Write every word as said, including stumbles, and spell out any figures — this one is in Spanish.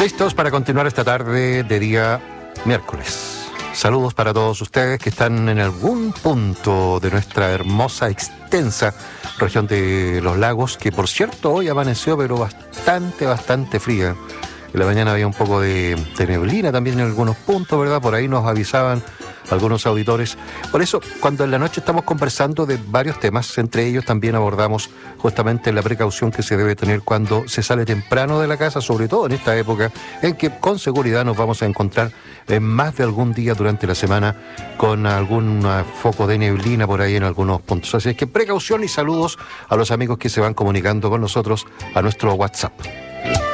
Listos para continuar esta tarde de día miércoles. Saludos para todos ustedes que están en algún punto de nuestra hermosa, extensa región de los lagos, que por cierto hoy amaneció pero bastante, bastante fría. En la mañana había un poco de, de neblina también en algunos puntos, ¿verdad? Por ahí nos avisaban algunos auditores. Por eso, cuando en la noche estamos conversando de varios temas, entre ellos también abordamos justamente la precaución que se debe tener cuando se sale temprano de la casa, sobre todo en esta época en que con seguridad nos vamos a encontrar en más de algún día durante la semana con algún foco de neblina por ahí en algunos puntos. Así es que precaución y saludos a los amigos que se van comunicando con nosotros a nuestro WhatsApp.